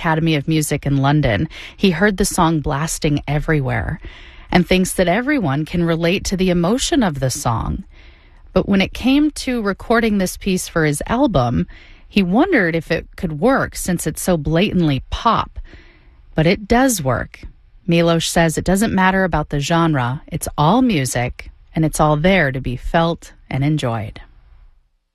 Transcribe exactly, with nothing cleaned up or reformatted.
Academy of Music in London. He heard the song blasting everywhere and thinks that everyone can relate to the emotion of the song. But when it came to recording this piece for his album, he wondered if it could work since it's so blatantly pop. But it does work. Milos says it doesn't matter about the genre. It's all music, and it's all there to be felt and enjoyed.